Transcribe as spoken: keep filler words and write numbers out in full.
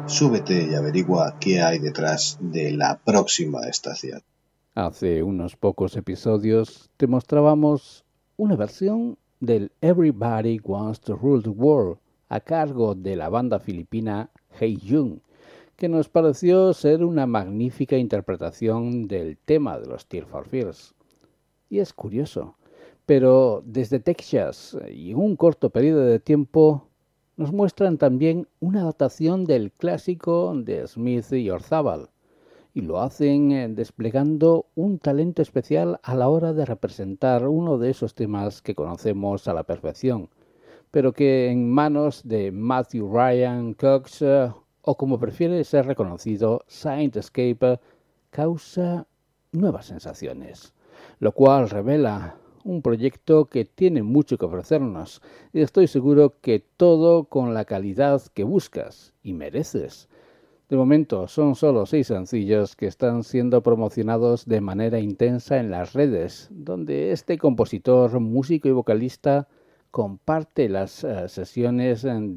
Súbete y averigua qué hay detrás de la próxima estación. Hace unos pocos episodios te mostrábamos una versión del Everybody Wants to Rule the World a cargo de la banda filipina Hey Jung, que nos pareció ser una magnífica interpretación del tema de los Tears for Fears. Y es curioso, pero desde Texas y en un corto periodo de tiempo nos muestran también una adaptación del clásico de Smith y Orzabal, y lo hacen eh, desplegando un talento especial a la hora de representar uno de esos temas que conocemos a la perfección, pero que en manos de Matthew Ryan Cox, eh, o como prefiere ser reconocido, Saint Escape, causa nuevas sensaciones, lo cual revela un proyecto que tiene mucho que ofrecernos, y estoy seguro que todo con la calidad que buscas y mereces. De momento son solo seis sencillos que están siendo promocionados de manera intensa en las redes, donde este compositor, músico y vocalista comparte las uh, sesiones